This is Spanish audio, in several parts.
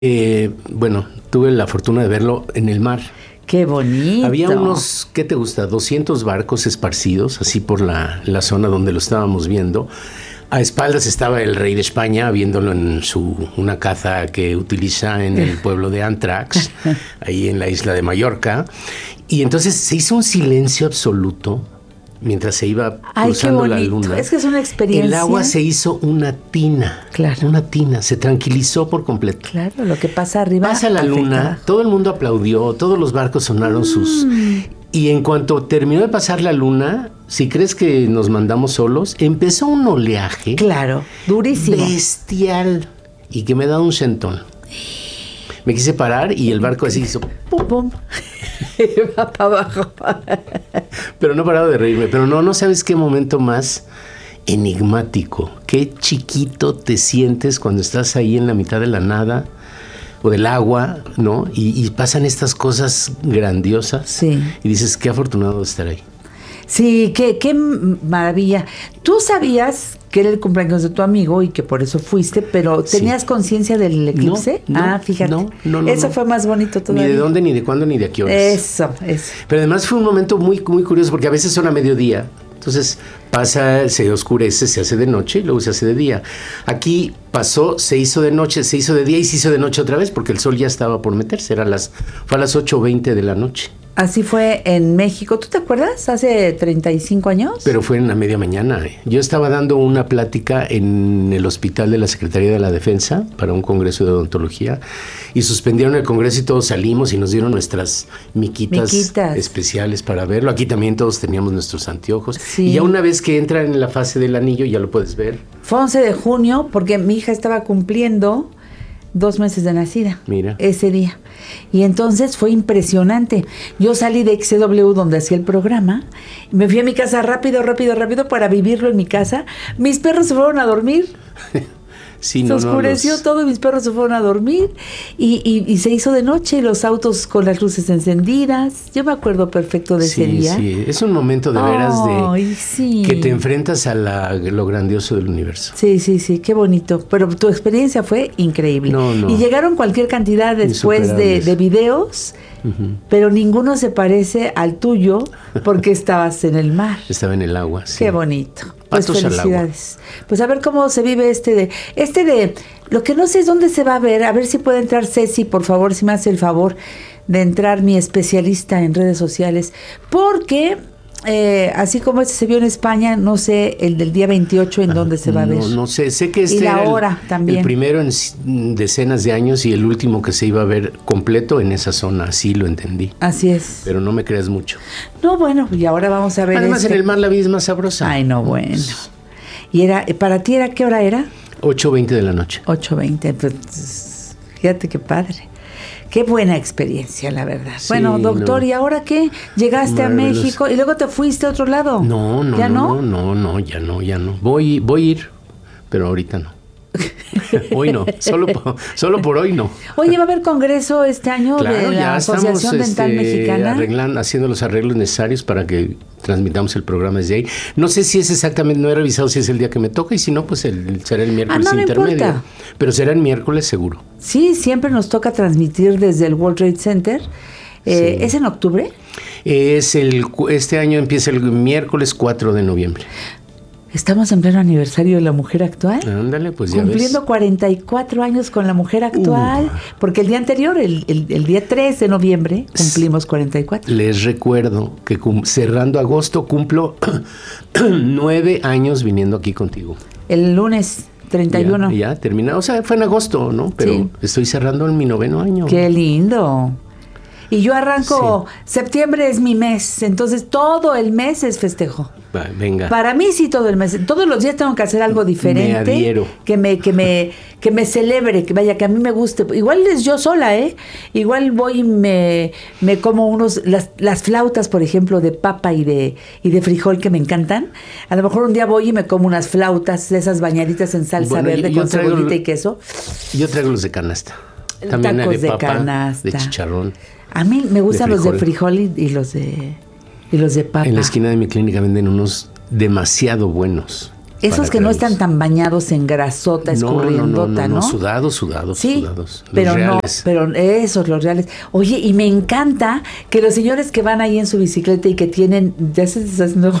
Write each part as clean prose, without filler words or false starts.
Bueno, tuve la fortuna de verlo en el mar. ¡Qué bonito! Había unos, ¿qué te gusta? 200 barcos esparcidos, así por la zona donde lo estábamos viendo. A espaldas estaba el rey de España viéndolo en una caza que utiliza en el pueblo de Antrax, ahí en la isla de Mallorca. Y entonces se hizo un silencio absoluto mientras se iba cruzando la luna. Es que es una experiencia. El agua se hizo una tina. Claro. Una tina. Se tranquilizó por completo. Claro, lo que pasa arriba. Pasa la luna, todo el mundo aplaudió, todos los barcos sonaron sus... Y en cuanto terminó de pasar la luna, si crees que nos mandamos solos, empezó un oleaje. Claro, durísimo. Bestial. Y que me da un sentón. Me quise parar y el barco así hizo... ¡Pum, pum! Va para abajo. Pero no he parado de reírme. Pero no sabes qué momento más enigmático. Qué chiquito te sientes cuando estás ahí en la mitad de la nada o del agua, ¿no? Y pasan estas cosas grandiosas. Sí. Y dices, qué afortunado de estar ahí. Sí, qué maravilla. Tú sabías que era el cumpleaños de tu amigo y que por eso fuiste, pero ¿tenías conciencia del eclipse? No, fíjate. No. Eso fue más bonito todavía. Ni de dónde, ni de cuándo, ni de a qué horas. Eso. Pero además fue un momento muy, muy curioso porque a veces son a mediodía. Entonces pasa, se oscurece, se hace de noche y luego se hace de día. Aquí pasó, se hizo de noche, se hizo de día y se hizo de noche otra vez porque el sol ya estaba por meterse. Fue a las 8:20 de la noche. Así fue en México. ¿Tú te acuerdas? Hace 35 años. Pero fue en la media mañana. Yo estaba dando una plática en el hospital de la Secretaría de la Defensa para un congreso de odontología y suspendieron el congreso y todos salimos y nos dieron nuestras miquitas especiales para verlo. Aquí también todos teníamos nuestros anteojos. Sí. Y ya una vez que entran en la fase del anillo ya lo puedes ver. Fue 11 de junio porque mi hija estaba cumpliendo 2 meses de nacida. Mira. Ese día. Y entonces fue impresionante. Yo salí de XW donde hacía el programa. Me fui a mi casa rápido para vivirlo en mi casa. Mis perros se fueron a dormir. Sí, se oscureció todo y mis perros se fueron a dormir y se hizo de noche y los autos con las luces encendidas. Yo me acuerdo perfecto de ese día. Sí, es un momento de veras que te enfrentas a lo grandioso del universo. Sí, qué bonito. Pero tu experiencia fue increíble. No. Y llegaron cualquier cantidad después de videos, pero ninguno se parece al tuyo porque estabas en el mar. Estaba en el agua, sí. Qué bonito. Pues Patos felicidades. Pues a ver cómo se vive este de lo que no sé es dónde se va a ver si puede entrar Ceci, por favor, si me hace el favor de entrar mi especialista en redes sociales, porque así como este se vio en España, no sé el del día 28 en dónde se va a ver. No sé que este era también el primero en decenas de años y el último que se iba a ver completo en esa zona, así lo entendí. Así es. Pero no me creas mucho. No, bueno, y ahora vamos a ver. Además en el mar la vida es más sabrosa. Ay, no, bueno. Y para ti ¿qué hora era? 8:20 de la noche. 8:20, pues, fíjate qué padre. Qué buena experiencia, la verdad. Sí, bueno, doctor, ¿y ahora qué? ¿Llegaste a México y luego te fuiste a otro lado? No. ¿Ya no? No, ya no. Voy a ir, pero ahorita no. Hoy no, solo por hoy no. Oye, ¿va a haber congreso este año de la Asociación Dental Mexicana? Haciendo los arreglos necesarios para que transmitamos el programa desde ahí. No sé si es exactamente, no he revisado si es el día que me toca y si no, pues será el miércoles intermedio. Importa. Pero será el miércoles seguro. Sí, siempre nos toca transmitir desde el World Trade Center. ¿Es en octubre? Este año empieza el miércoles 4 de noviembre. Estamos en pleno aniversario de la mujer actual. Ándale, pues ya ves. Cumpliendo 44 años con la mujer actual. Porque el día anterior, el día 3 de noviembre, cumplimos 44. Les recuerdo que cerrando agosto cumplo 9 años viniendo aquí contigo. El lunes 31. Ya terminado. O sea, fue en agosto, ¿no? Pero estoy cerrando en mi 9º año. ¡Qué lindo! Y yo arranco, septiembre es mi mes, entonces todo el mes es festejo. Venga. Para mí sí todo el mes, todos los días tengo que hacer algo diferente. Me adhiero. Que me celebre, que a mí me guste. Igual es yo sola, Igual voy y me como las flautas, por ejemplo, de papa y de frijol que me encantan. A lo mejor un día voy y me como unas flautas de esas bañaditas en salsa verde con cebolita y queso. Yo traigo los de canasta. También tacos de de papa, canasta, de chicharrón. A mí me gustan los de frijol y los de papa. En la esquina de mi clínica venden unos demasiado buenos. Esos que no están tan bañados en grasota escurriendota, ¿no? Sudados, sí, sudados. Pero reales. pero esos, los reales. Oye, y me encanta que los señores que van ahí en su bicicleta y que tienen, ya se está haciendo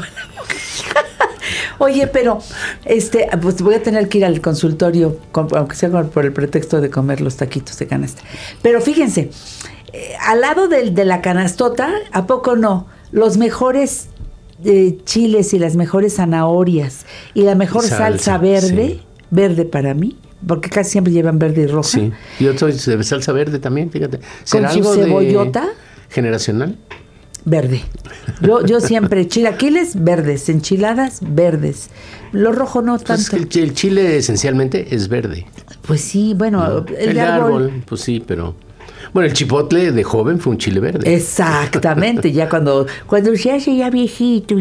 Oye, pero pues voy a tener que ir al consultorio, aunque sea por el pretexto de comer los taquitos de canasta. Pero fíjense, al lado de la canastota, ¿a poco no? Los mejores chiles y las mejores zanahorias y la mejor salsa verde, sí. Verde para mí, porque casi siempre llevan verde y roja. Sí, yo soy de salsa verde también, fíjate. ¿Con su cebollota? ¿Generacional? Verde. Yo siempre, chilaquiles verdes, enchiladas verdes. Lo rojo no tanto. Pues el chile esencialmente es verde. Pues sí, bueno, el de árbol. Pues sí, pero... Bueno, el chipotle de joven fue un chile verde. Exactamente, ya cuando se hace ya viejito,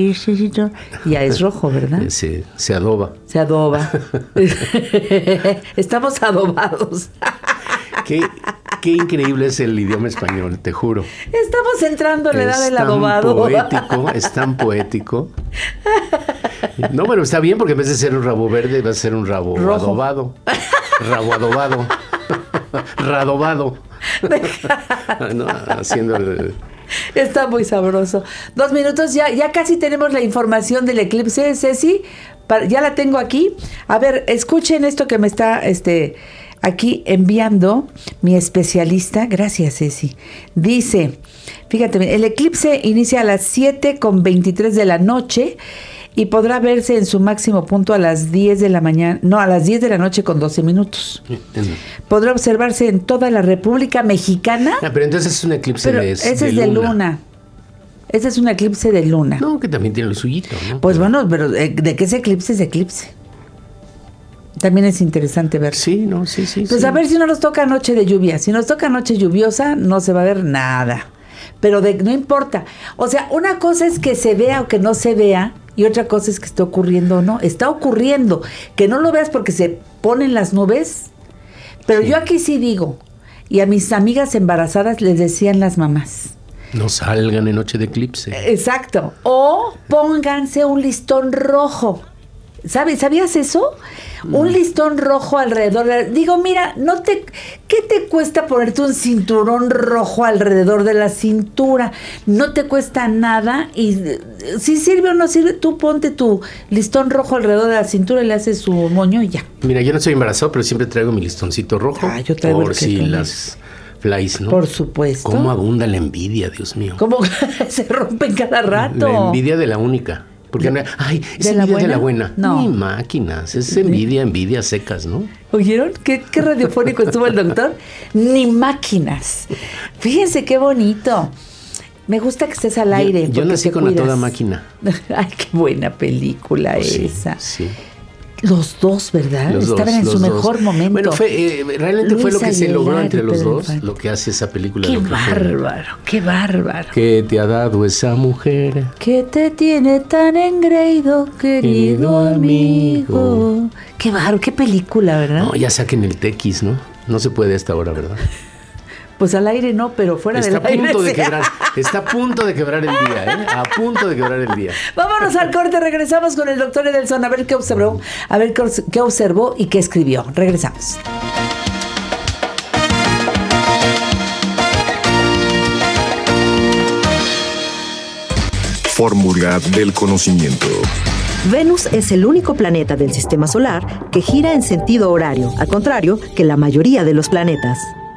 ya es rojo, ¿verdad? Se adoba. Se adoba. Estamos adobados. Qué increíble es el idioma español, te juro. Estamos entrando en la edad del adobado. Es tan poético. No, bueno, está bien porque en vez de ser un rabo verde va a ser un rabo rojo. Adobado. Rabo adobado. Radobado. No, haciendo Está muy sabroso. 2 minutos, ya casi tenemos la información del eclipse, Ceci. Ya la tengo aquí. A ver, escuchen esto que me está aquí enviando mi especialista. Gracias, Ceci. Dice, fíjate, el eclipse inicia a las 7:23 de la noche y podrá verse en su máximo punto a las 10 de la mañana, no, a las 10 de la noche con 12 minutos. Podrá observarse en toda la República Mexicana. Pero entonces es un eclipse ese es de luna. Ese es un eclipse de luna. No, que también tiene lo suyito, ¿no? Pues bueno, pero ¿de qué es eclipse? Es eclipse. También es interesante ver. Sí, no, sí. Pues sí. A ver si no nos toca noche de lluvia. Si nos toca noche lluviosa, no se va a ver nada. Pero no importa. O sea, una cosa es que se vea o que no se vea, y otra cosa es que esté ocurriendo o no. Está ocurriendo. Que no lo veas porque se ponen las nubes. Pero yo aquí sí digo, y a mis amigas embarazadas les decían las mamás: no salgan en noche de eclipse. Exacto. O pónganse un listón rojo. ¿Sabías eso? Un listón rojo alrededor. Digo, mira, ¿qué te cuesta ponerte un cinturón rojo alrededor de la cintura? No te cuesta nada. Y si sirve o no sirve, tú ponte tu listón rojo alrededor de la cintura y le haces su moño y ya. Mira, yo no soy embarazado, pero siempre traigo mi listoncito rojo. Yo traigo por si las flies, ¿no? Por supuesto. ¿Cómo abunda la envidia, Dios mío? ¿Cómo se rompen cada rato? La envidia de la única. Porque es envidia de la buena. No. Ni máquinas, es envidia secas, ¿no? ¿Oyeron? ¿Qué radiofónico estuvo el doctor? Ni máquinas. Fíjense qué bonito. Me gusta que estés al aire. Yo nací con A Toda Máquina. Ay, qué buena película esa. Sí. Los dos, ¿verdad? Estaban en su mejor momento. Bueno, realmente Luis fue lo que se logró entre los Pedro dos, Infante. lo que hace esa película. Qué bárbaro. ¿Qué te ha dado esa mujer? ¿Qué te tiene tan engreído, querido amigo? Qué bárbaro, qué película, ¿verdad? No, ya saquen el tequis, ¿no? No se puede a esta hora, ¿verdad? Pues al aire no, pero fuera del aire. Está a punto de quebrar el día, ¿eh? A punto de quebrar el día. Vámonos al corte, regresamos con el doctor Edelson a ver qué observó, y qué escribió. Regresamos. Fórmula del conocimiento. Venus es el único planeta del sistema solar que gira en sentido horario, al contrario que la mayoría de los planetas.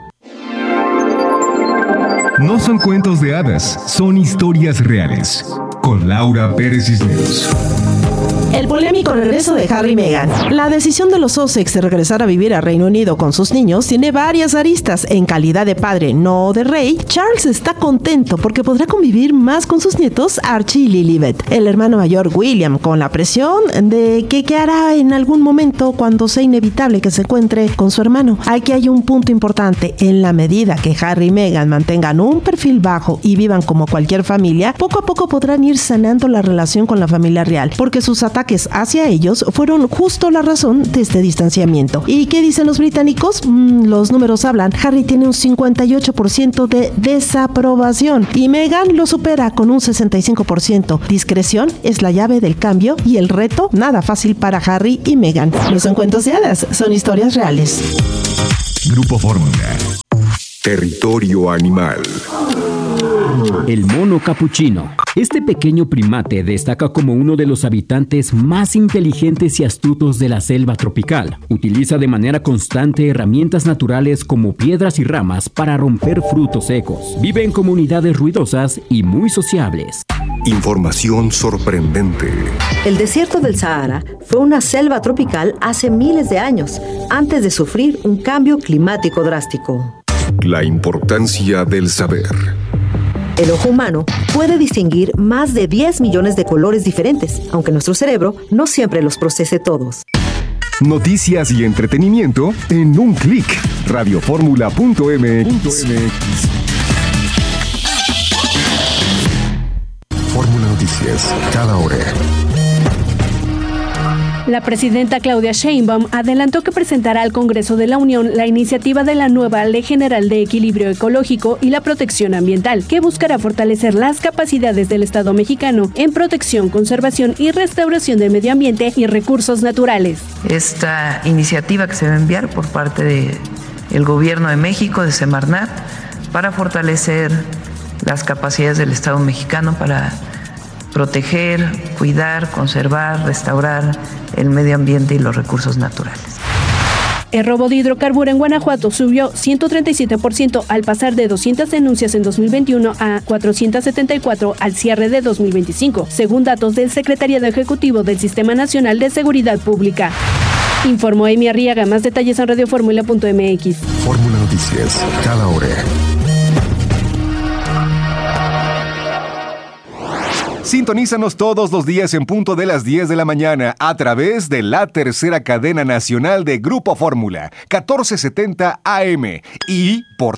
No son cuentos de hadas, son historias reales. Con Laura Pérez Cisneros. El polémico regreso de Harry y Meghan. La decisión de los Sussex de regresar a vivir a Reino Unido con sus niños tiene varias aristas. En calidad de padre, no de rey, Charles está contento porque podrá convivir más con sus nietos Archie y Lilibet. El hermano mayor, William, con la presión de que qué hará en algún momento cuando sea inevitable que se encuentre con su hermano. Aquí hay un punto importante. En la medida que Harry y Meghan mantengan un perfil bajo y vivan como cualquier familia, poco a poco podrán ir sanando la relación con la familia real, porque sus ataques a hacia ellos fueron justo la razón de este distanciamiento. ¿Y qué dicen los británicos? Los números hablan. Harry tiene un 58% de desaprobación y Meghan lo supera con un 65%. Discreción es la llave del cambio y el reto nada fácil para Harry y Meghan. No son cuentos de hadas, son historias reales. Grupo Fórmula. Territorio animal. El mono capuchino. Este pequeño primate destaca como uno de los habitantes más inteligentes y astutos de la selva tropical. Utiliza de manera constante herramientas naturales como piedras y ramas para romper frutos secos. Vive en comunidades ruidosas y muy sociables. Información sorprendente. El desierto del Sahara fue una selva tropical hace miles de años, antes de sufrir un cambio climático drástico. La importancia del saber. El ojo humano puede distinguir más de 10 millones de colores diferentes, aunque nuestro cerebro no siempre los procese todos. Noticias y entretenimiento en un clic. Radioformula.mx. Fórmula Noticias, cada hora. La presidenta Claudia Sheinbaum adelantó que presentará al Congreso de la Unión la iniciativa de la nueva Ley General de Equilibrio Ecológico y la Protección Ambiental, que buscará fortalecer las capacidades del Estado mexicano en protección, conservación y restauración del medio ambiente y recursos naturales. Esta iniciativa que se va a enviar por parte del Gobierno de México, de Semarnat, para fortalecer las capacidades del Estado mexicano para proteger, cuidar, conservar, restaurar el medio ambiente y los recursos naturales. El robo de hidrocarburo en Guanajuato subió 137% al pasar de 200 denuncias en 2021 a 474 al cierre de 2025, según datos del Secretariado Ejecutivo del Sistema Nacional de Seguridad Pública. Informó Amy Arriaga. Más detalles en radioformula.mx. Fórmula Noticias, cada hora. Sintonízanos todos los días en punto de las 10 de la mañana a través de la tercera cadena nacional de Grupo Fórmula, 1470 AM y por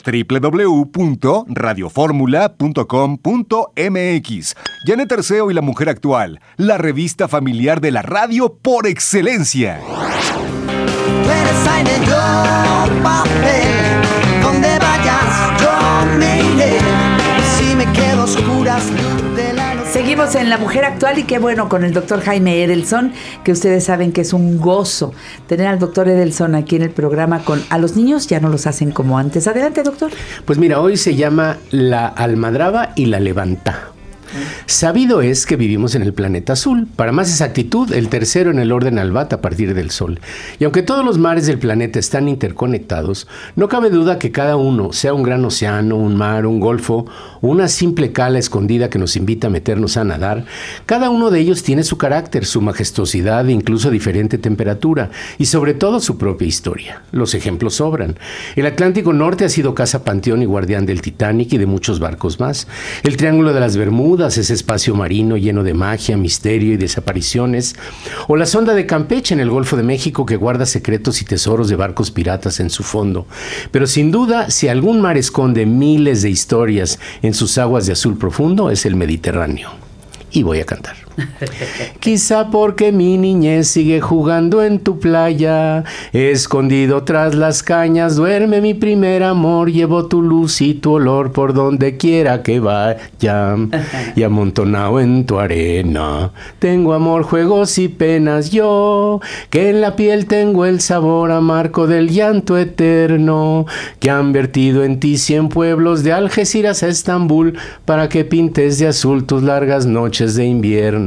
www.radioformula.com.mx. Janet Terceo y la Mujer Actual, la revista familiar de la radio por excelencia. Tú eres aire, yo papel, donde vayas yo me iré, si me quedo a oscuras de la noche. Seguimos en La Mujer Actual y qué bueno con el doctor Jaime Edelson, que ustedes saben que es un gozo tener al doctor Edelson aquí en el programa. A los niños ya no los hacen como antes. Adelante, doctor. Pues mira, hoy se llama La Almadraba y la Levanta. Sabido es que vivimos en el planeta azul, para más exactitud, el tercero en el orden al bat a partir del Sol. Y aunque todos los mares del planeta están interconectados, no cabe duda que cada uno, sea un gran océano, un mar, un golfo, o una simple cala escondida que nos invita a meternos a nadar, cada uno de ellos tiene su carácter, su majestuosidad e incluso diferente temperatura, y sobre todo su propia historia. Los ejemplos sobran. El Atlántico Norte ha sido casa panteón y guardián del Titanic y de muchos barcos más. El Triángulo de las Bermudas, ese espacio marino lleno de magia, misterio y desapariciones, o la sonda de Campeche en el Golfo de México que guarda secretos y tesoros de barcos piratas en su fondo. Pero sin duda, si algún mar esconde miles de historias en sus aguas de azul profundo, es el Mediterráneo. Y voy a cantar. Quizá porque mi niñez sigue jugando en tu playa, escondido tras las cañas duerme mi primer amor, llevo tu luz y tu olor por donde quiera que vaya, y amontonado en tu arena tengo amor, juegos y penas yo, que en la piel tengo el sabor amargo del llanto eterno, que han vertido en ti 100 pueblos de Algeciras a Estambul para que pintes de azul tus largas noches de invierno.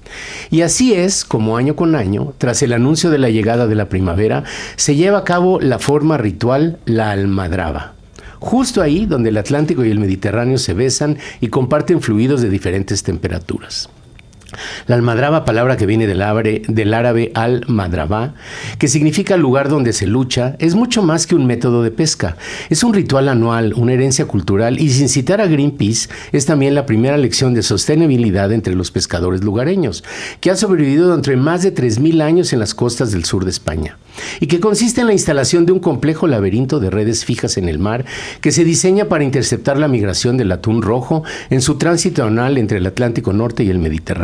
Y así es como año con año, tras el anuncio de la llegada de la primavera, se lleva a cabo la forma ritual, la almadraba. Justo ahí donde el Atlántico y el Mediterráneo se besan y comparten fluidos de diferentes temperaturas. La almadraba, palabra que viene del árabe al-madraba, que significa lugar donde se lucha, es mucho más que un método de pesca. Es un ritual anual, una herencia cultural y, sin citar a Greenpeace, es también la primera lección de sostenibilidad entre los pescadores lugareños, que ha sobrevivido durante más de 3.000 años en las costas del sur de España, y que consiste en la instalación de un complejo laberinto de redes fijas en el mar que se diseña para interceptar la migración del atún rojo en su tránsito anual entre el Atlántico Norte y el Mediterráneo.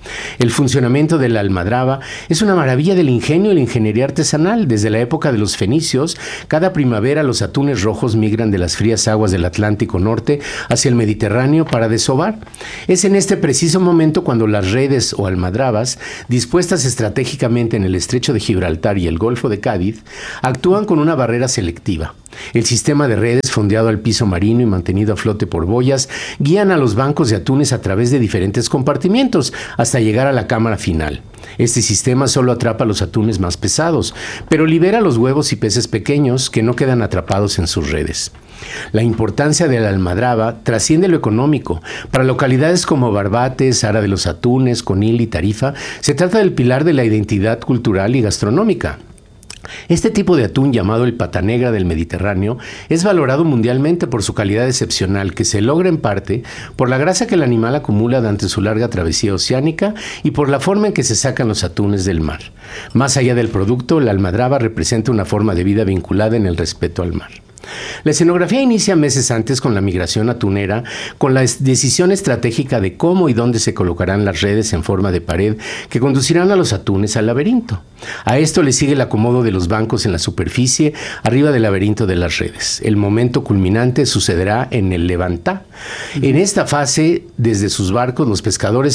El funcionamiento de la almadraba es una maravilla del ingenio y la ingeniería artesanal. Desde la época de los fenicios, cada primavera los atunes rojos migran de las frías aguas del Atlántico Norte hacia el Mediterráneo para desovar. Es en este preciso momento cuando las redes o almadrabas, dispuestas estratégicamente en el estrecho de Gibraltar y el Golfo de Cádiz, actúan con una barrera selectiva. El sistema de redes fondeado al piso marino y mantenido a flote por boyas guían a los bancos de atunes a través de diferentes compartimientos hasta llegar a la cámara final. Este sistema solo atrapa a los atunes más pesados, pero libera los huevos y peces pequeños que no quedan atrapados en sus redes. La importancia de la almadraba trasciende lo económico. Para localidades como Barbate, Zara de los Atunes, Conil y Tarifa, se trata del pilar de la identidad cultural y gastronómica. Este tipo de atún, llamado el pata negra del Mediterráneo, es valorado mundialmente por su calidad excepcional, que se logra en parte por la grasa que el animal acumula durante su larga travesía oceánica y por la forma en que se sacan los atunes del mar. Más allá del producto, la almadraba representa una forma de vida vinculada en el respeto al mar. La escenografía inicia meses antes con la migración atunera, con la decisión estratégica de cómo y dónde se colocarán las redes en forma de pared que conducirán a los atunes al laberinto. A esto le sigue el acomodo de los bancos en la superficie, arriba del laberinto de las redes. El momento culminante sucederá en el levantá. En esta fase, desde sus barcos, los pescadores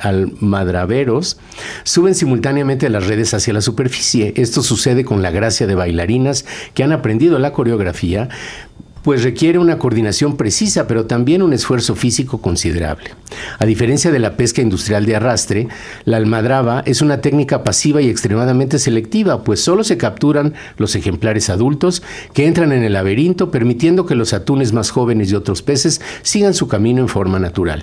almadraberos suben simultáneamente las redes hacia la superficie. Esto sucede con la gracia de bailarinas que han aprendido la coreografía, pues requiere una coordinación precisa, pero también un esfuerzo físico considerable. A diferencia de la pesca industrial de arrastre, la almadraba es una técnica pasiva y extremadamente selectiva, pues solo se capturan los ejemplares adultos que entran en el laberinto, permitiendo que los atunes más jóvenes y otros peces sigan su camino en forma natural.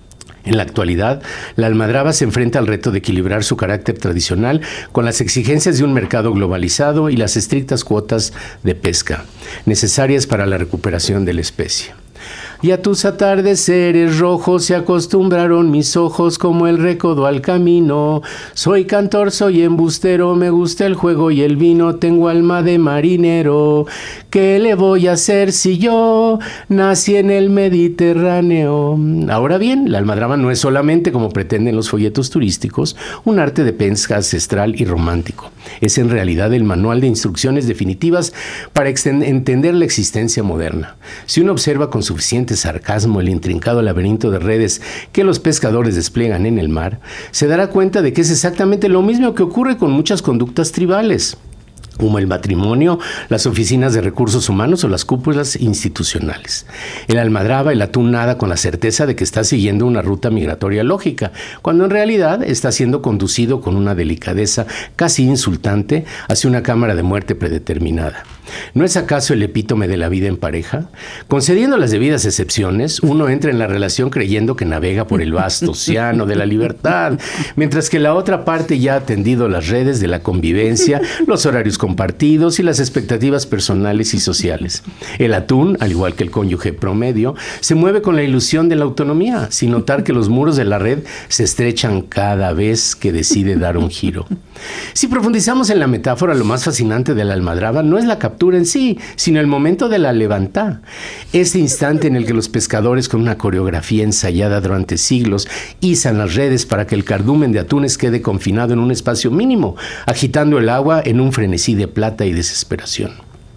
En la actualidad, la almadraba se enfrenta al reto de equilibrar su carácter tradicional con las exigencias de un mercado globalizado y las estrictas cuotas de pesca necesarias para la recuperación de la especie. Y a tus atardeceres rojos se acostumbraron mis ojos como el recodo al camino. Soy cantor, soy embustero, me gusta el juego y el vino, tengo alma de marinero. ¿Qué le voy a hacer si yo nací en el Mediterráneo? Ahora bien, la almadraba no es solamente, como pretenden los folletos turísticos, un arte de pesca ancestral y romántico. Es en realidad el manual de instrucciones definitivas para entender la existencia moderna. Si uno observa con suficiente sarcasmo el intrincado laberinto de redes que los pescadores despliegan en el mar, se dará cuenta de que es exactamente lo mismo que ocurre con muchas conductas tribales, como el matrimonio, las oficinas de recursos humanos o las cúpulas institucionales. El almadraba, el atún nada con la certeza de que está siguiendo una ruta migratoria lógica, cuando en realidad está siendo conducido con una delicadeza casi insultante hacia una cámara de muerte predeterminada. ¿No es acaso el epítome de la vida en pareja? Concediendo las debidas excepciones, uno entra en la relación creyendo que navega por el vasto océano de la libertad, mientras que la otra parte ya ha atendido las redes de la convivencia, los horarios compartidos y las expectativas personales y sociales. El atún, al igual que el cónyuge promedio, se mueve con la ilusión de la autonomía, sin notar que los muros de la red se estrechan cada vez que decide dar un giro. Si profundizamos en la metáfora, lo más fascinante de la almadraba no es la captura en sí, sino el momento de la levantá. Ese instante en el que los pescadores, con una coreografía ensayada durante siglos, izan las redes para que el cardumen de atunes quede confinado en un espacio mínimo, agitando el agua en un frenesí de plata y desesperación.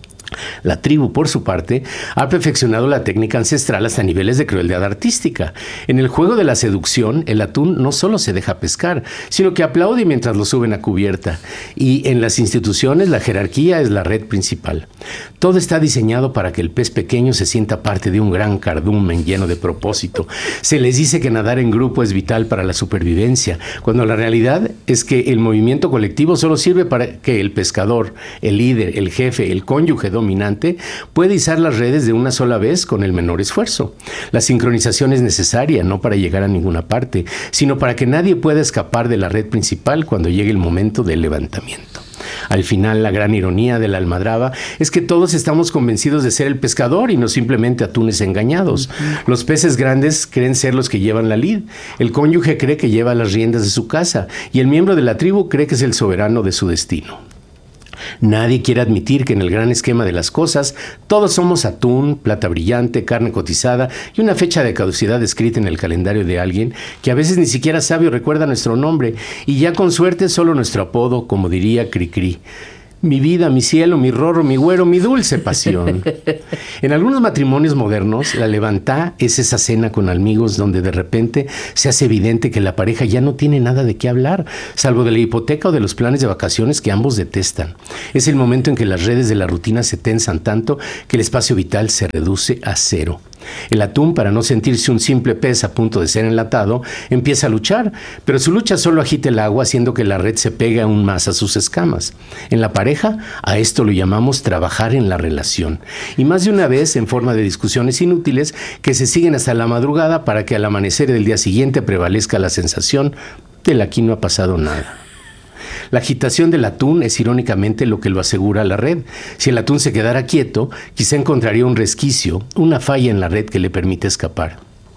La tribu, por su parte, ha perfeccionado la técnica ancestral hasta niveles de crueldad artística. En el juego de la seducción, el atún no solo se deja pescar, sino que aplaude mientras lo suben a cubierta. Y en las instituciones, la jerarquía es la red principal. Todo está diseñado para que el pez pequeño se sienta parte de un gran cardumen lleno de propósito. Se les dice que nadar en grupo es vital para la supervivencia, cuando la realidad es que el movimiento colectivo solo sirve para que el pescador, el líder, el jefe, el cónyuge dominante puede izar las redes de una sola vez con el menor esfuerzo. La sincronización es necesaria no para llegar a ninguna parte, sino para que nadie pueda escapar de la red principal cuando llegue el momento del levantamiento. Al final, la gran ironía de la almadraba es que todos estamos convencidos de ser el pescador y no simplemente atunes engañados. Los peces grandes creen ser los que llevan la lid, el cónyuge cree que lleva las riendas de su casa y el miembro de la tribu cree que es el soberano de su destino. Nadie quiere admitir que en el gran esquema de las cosas todos somos atún, plata brillante, carne cotizada y una fecha de caducidad escrita en el calendario de alguien que a veces ni siquiera sabe o recuerda nuestro nombre y ya con suerte solo nuestro apodo, como diría Cricri. Mi vida, mi cielo, mi rorro, mi güero, mi dulce pasión. En algunos matrimonios modernos, la levantá es esa cena con amigos donde de repente se hace evidente que la pareja ya no tiene nada de qué hablar, salvo de la hipoteca o de los planes de vacaciones que ambos detestan. Es el momento en que las redes de la rutina se tensan tanto que el espacio vital se reduce a cero. El atún, para no sentirse un simple pez a punto de ser enlatado, empieza a luchar, pero su lucha solo agita el agua, haciendo que la red se pegue aún más a sus escamas. En la pareja, a esto lo llamamos trabajar en la relación. Y más de una vez, en forma de discusiones inútiles, que se siguen hasta la madrugada para que al amanecer del día siguiente prevalezca la sensación de aquí no ha pasado nada. La agitación del atún es irónicamente lo que lo asegura la red. Si el atún se quedara quieto, quizá encontraría un resquicio, una falla en la red que le permite escapar.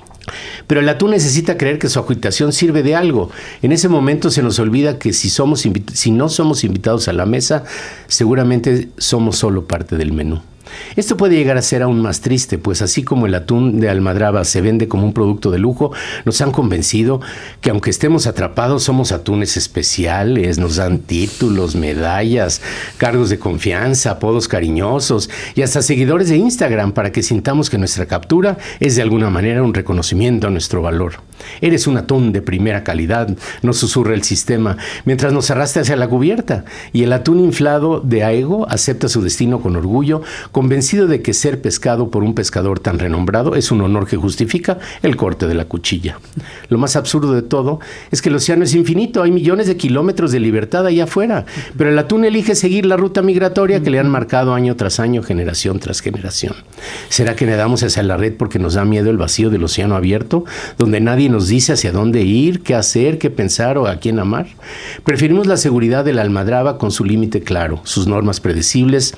Pero el atún necesita creer que su agitación sirve de algo. En ese momento se nos olvida que si no somos invitados a la mesa, seguramente somos solo parte del menú. Esto puede llegar a ser aún más triste, pues así como el atún de almadraba se vende como un producto de lujo, nos han convencido que aunque estemos atrapados somos atunes especiales, nos dan títulos, medallas, cargos de confianza, apodos cariñosos y hasta seguidores de Instagram para que sintamos que nuestra captura es de alguna manera un reconocimiento a nuestro valor. Eres un atún de primera calidad, nos susurra el sistema, mientras nos arrastra hacia la cubierta, y el atún inflado de ego acepta su destino con orgullo, convencido de que ser pescado por un pescador tan renombrado es un honor que justifica el corte de la cuchilla. Lo más absurdo de todo es que el océano es infinito, hay millones de kilómetros de libertad allá afuera, pero el atún elige seguir la ruta migratoria que le han marcado año tras año, generación tras generación. ¿Será que nadamos hacia la red porque nos da miedo el vacío del océano abierto, donde nadie nos dice hacia dónde ir, qué hacer, qué pensar o a quién amar? Preferimos la seguridad de la almadraba con su límite claro, sus normas predecibles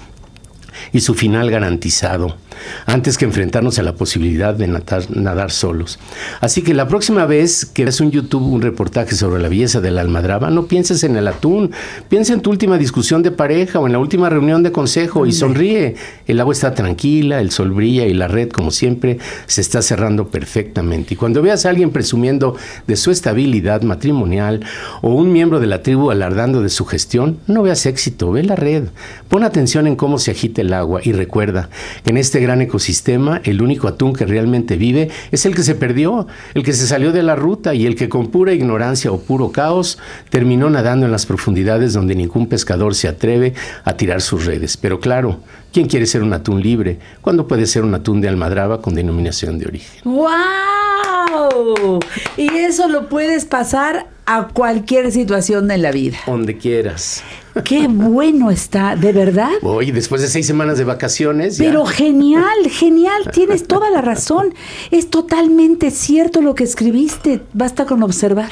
y su final garantizado, antes que enfrentarnos a la posibilidad de nadar solos. Así que la próxima vez que veas en YouTube un reportaje sobre la belleza de la almadraba, no pienses en el atún, piensa en tu última discusión de pareja o en la última reunión de consejo y sonríe. El agua está tranquila, el sol brilla y la red, como siempre, se está cerrando perfectamente. Y cuando veas a alguien presumiendo de su estabilidad matrimonial o un miembro de la tribu alardando de su gestión, no veas éxito, ve la red. Pon atención en cómo se agita el agua y recuerda que en este gran ecosistema el único atún que realmente vive es el que se perdió, el que se salió de la ruta y el que con pura ignorancia o puro caos terminó nadando en las profundidades donde ningún pescador se atreve a tirar sus redes. Pero claro, ¿quién quiere ser un atún libre cuando puede ser un atún de almadraba con denominación de origen? ¡Wow! Y eso lo puedes pasar a cualquier situación en la vida. Donde quieras. ¡Qué bueno está! ¿De verdad? Oye, después de 6 semanas de vacaciones. Pero ya. genial, genial. Tienes toda la razón. Es totalmente cierto lo que escribiste. Basta con observar.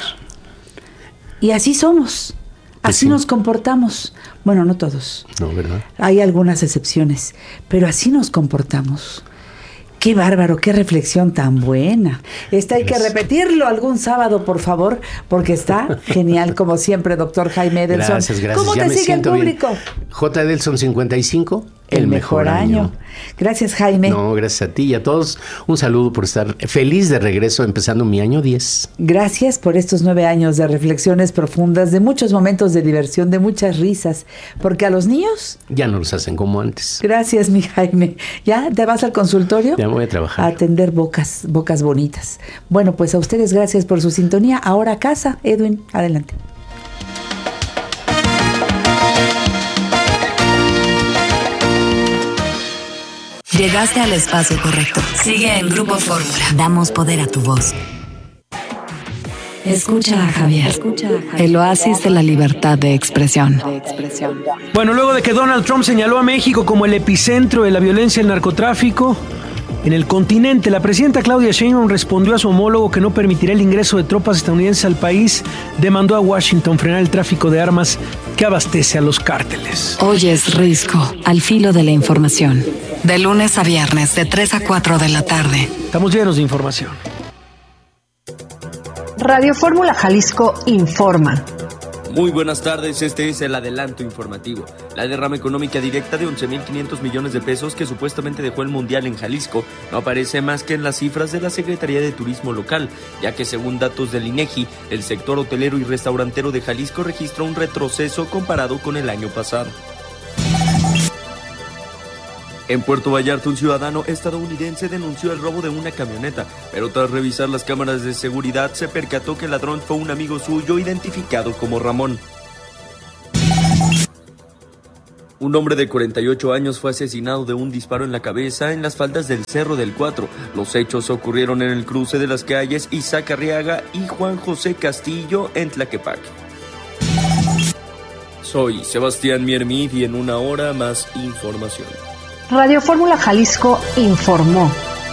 Y así somos. Así sí. Nos comportamos. Bueno, no todos. No, ¿verdad? Hay algunas excepciones. Pero así nos comportamos. ¡Qué bárbaro! ¡Qué reflexión tan buena! Esta hay que repetirlo algún sábado, por favor, porque está genial, como siempre, doctor Jaime Edelson. Gracias. ¿Cómo te sigue el público? Bien. J. Edelson 55, el mejor año. Gracias, Jaime. No, gracias a ti y a todos. Un saludo por estar feliz de regreso, empezando mi año 10. Gracias por estos 9 años de reflexiones profundas, de muchos momentos de diversión, de muchas risas, porque a los niños ya no los hacen como antes. Gracias, mi Jaime. ¿Ya te vas al consultorio? Ya me voy a trabajar. A atender bocas bonitas. Bueno, pues a ustedes gracias por su sintonía. Ahora a casa, Edwin, adelante. Llegaste al espacio correcto. Sigue en Grupo Fórmula. Damos poder a tu voz. Escucha a Javier. El oasis de la libertad de expresión. Bueno, luego de que Donald Trump señaló a México como el epicentro de la violencia y el narcotráfico en el continente, la presidenta Claudia Sheinbaum respondió a su homólogo que no permitirá el ingreso de tropas estadounidenses al país. Demandó a Washington frenar el tráfico de armas que abastece a los cárteles. Oyes Risco, al filo de la información. De lunes a viernes, de 3 a 4 de la tarde. Estamos llenos de información. Radio Fórmula Jalisco informa. Muy buenas tardes, este es el adelanto informativo. La derrama económica directa de 11.500 millones de pesos que supuestamente dejó el Mundial en Jalisco no aparece más que en las cifras de la Secretaría de Turismo local, ya que según datos del INEGI, el sector hotelero y restaurantero de Jalisco registró un retroceso comparado con el año pasado. En Puerto Vallarta, un ciudadano estadounidense denunció el robo de una camioneta, pero tras revisar las cámaras de seguridad se percató que el ladrón fue un amigo suyo identificado como Ramón. Un hombre de 48 años fue asesinado de un disparo en la cabeza en las faldas del Cerro del Cuatro. Los hechos ocurrieron en el cruce de las calles Isaac Arriaga y Juan José Castillo en Tlaquepaque. Soy Sebastián Miermid y en una hora más información. Radio Fórmula Jalisco informó.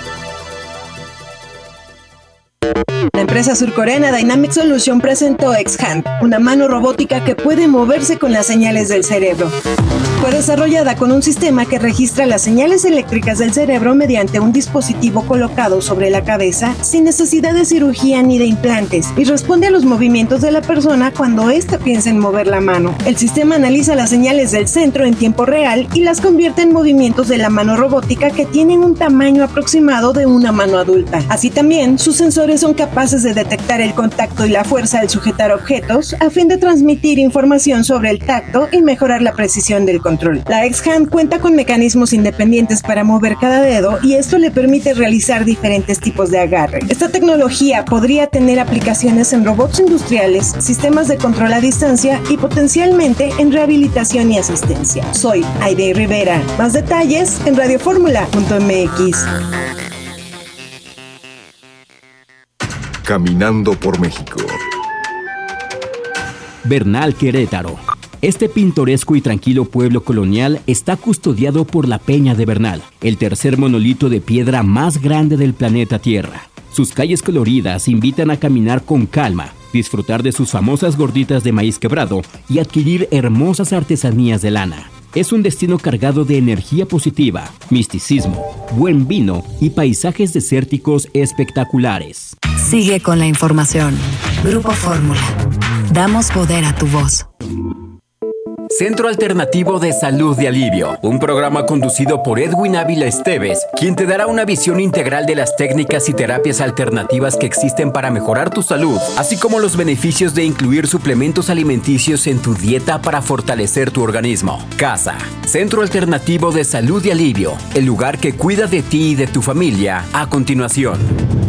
La empresa surcoreana Dynamic Solution presentó X-Hand, una mano robótica que puede moverse con las señales del cerebro. Fue desarrollada con un sistema que registra las señales eléctricas del cerebro mediante un dispositivo colocado sobre la cabeza sin necesidad de cirugía ni de implantes y responde a los movimientos de la persona cuando ésta piensa en mover la mano. El sistema analiza las señales del centro en tiempo real y las convierte en movimientos de la mano robótica que tienen un tamaño aproximado de una mano adulta. Así también, sus sensores son capaces de detectar el contacto y la fuerza al sujetar objetos a fin de transmitir información sobre el tacto y mejorar la precisión del control. La X-Hand cuenta con mecanismos independientes para mover cada dedo y esto le permite realizar diferentes tipos de agarre. Esta tecnología podría tener aplicaciones en robots industriales, sistemas de control a distancia y potencialmente en rehabilitación y asistencia. Soy Aide Rivera. Más detalles en radioformula.mx. Caminando por México. Bernal, Querétaro. Este pintoresco y tranquilo pueblo colonial está custodiado por la Peña de Bernal, el tercer monolito de piedra más grande del planeta Tierra. Sus calles coloridas invitan a caminar con calma, disfrutar de sus famosas gorditas de maíz quebrado y adquirir hermosas artesanías de lana. Es un destino cargado de energía positiva, misticismo, buen vino y paisajes desérticos espectaculares. Sigue con la información. Grupo Fórmula. Damos poder a tu voz. Centro Alternativo de Salud y Alivio, un programa conducido por Edwin Ávila Esteves, quien te dará una visión integral de las técnicas y terapias alternativas que existen para mejorar tu salud, así como los beneficios de incluir suplementos alimenticios en tu dieta para fortalecer tu organismo. CASA, Centro Alternativo de Salud y Alivio, el lugar que cuida de ti y de tu familia, a continuación.